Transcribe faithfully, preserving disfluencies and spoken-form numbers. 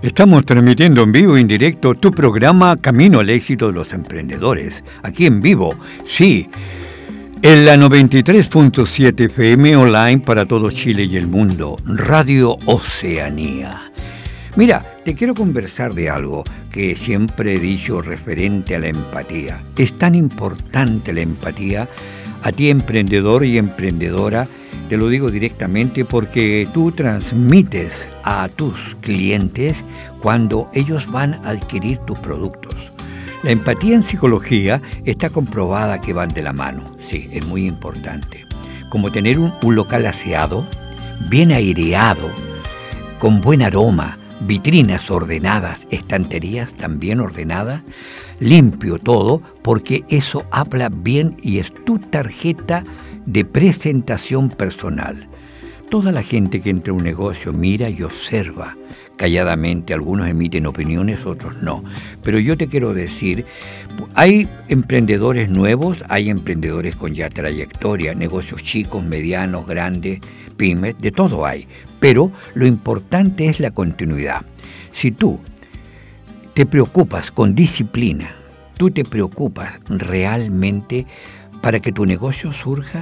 Estamos transmitiendo en vivo y en directo tu programa Camino al Éxito de los Emprendedores. Aquí en vivo, sí, en la noventa y tres punto siete F M online para todo Chile y el mundo. Radio Oceanía. Mira, te quiero conversar de algo que siempre he dicho referente a la empatía. Es tan importante la empatía. A ti, emprendedor y emprendedora, te lo digo directamente porque tú transmites a tus clientes cuando ellos van a adquirir tus productos. La empatía en psicología está comprobada que van de la mano. Sí, es muy importante. Como tener un, un local aseado, bien aireado, con buen aroma, vitrinas ordenadas, estanterías también ordenadas, limpio todo, porque eso habla bien y es tu tarjeta de presentación personal. Toda la gente que entra a un negocio mira y observa calladamente. Algunos emiten opiniones, otros no. Pero yo te quiero decir, hay emprendedores nuevos, hay emprendedores con ya trayectoria, negocios chicos, medianos, grandes, pymes, de todo hay. Pero lo importante es la continuidad. Si tú te preocupas con disciplina, tú te preocupas realmente para que tu negocio surja,